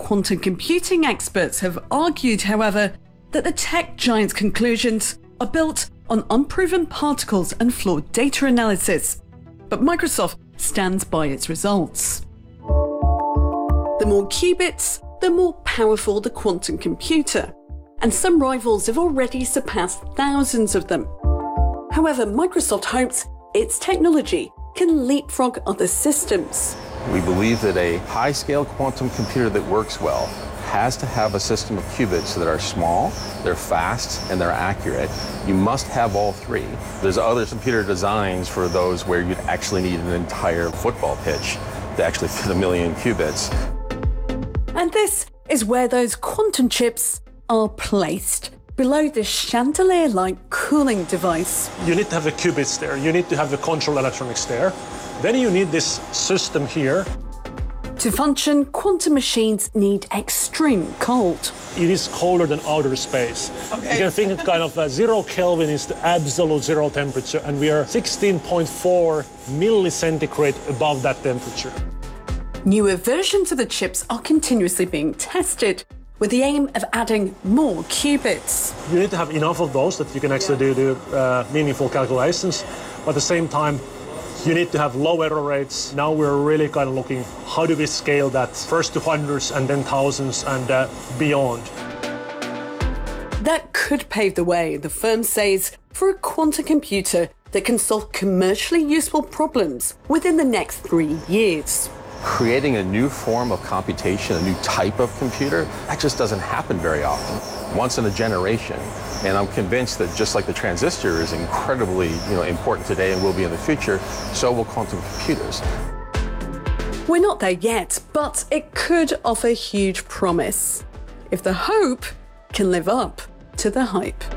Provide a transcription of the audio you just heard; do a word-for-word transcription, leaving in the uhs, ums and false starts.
quantum computing experts have argued, however, that the tech giant's conclusions are built on unproven particles and flawed data analysis. But Microsoft stands by its results. The more qubits, the more powerful the quantum computer, and some rivals have already surpassed thousands of them. However, Microsoft hopes its technology can leapfrog other systems. We believe that a high-scale quantum computer that works well has to have a system of qubits that are small, they're fast, and they're accurate. You must have all three. There's other computer designs for those where you'd actually need an entire football pitch to actually fit a million qubits. And this is where those quantum chips are placed, below this chandelier-like cooling device. You need to have the qubits there, you need to have the control electronics there, then you need this system here. To function, quantum machines need extreme cold. It is colder than outer space. Okay. You can think of kind of uh, zero Kelvin is the absolute zero temperature, and we are sixteen point four millicentigrade above that temperature. Newer versions of the chips are continuously being tested, with the aim of adding more qubits. You need to have enough of those that you can actually do, do uh, meaningful calculations, but at the same time, you need to have low error rates. Now we're really kind of looking, how do we scale that first to hundreds and then thousands and uh, beyond. That could pave the way, the firm says, for a quantum computer that can solve commercially useful problems within the next three years. Creating a new form of computation, a new type of computer, that just doesn't happen very often. Once in a generation. And I'm convinced that just like the transistor is incredibly you know, important today and will be in the future, so will quantum computers. We're not there yet, but it could offer huge promise, if the hope can live up to the hype.